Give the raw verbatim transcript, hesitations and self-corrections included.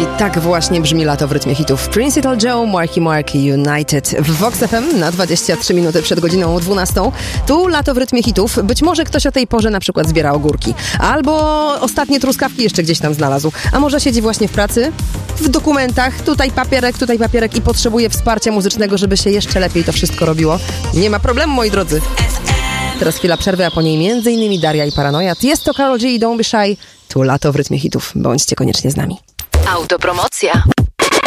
tak właśnie brzmi lato w rytmie hitów. Principal Joe, Marky Mark, United w Vox F M na dwadzieścia trzy minuty przed godziną dwunastą. Tu lato w rytmie hitów. Być może ktoś o tej porze na przykład zbiera ogórki. Albo ostatnie truskawki jeszcze gdzieś tam znalazł. A może siedzi właśnie w pracy, w dokumentach, tutaj papierek, tutaj papierek i potrzebuje wsparcia muzycznego, żeby się jeszcze lepiej to wszystko robiło. Nie ma problemu, moi drodzy. Teraz chwila przerwy, a po niej między innymi Daria i Paranoja. Jest to Karol G i Don't Be Shy. Tu lato w rytmie hitów. Bądźcie koniecznie z nami. Autopromocja.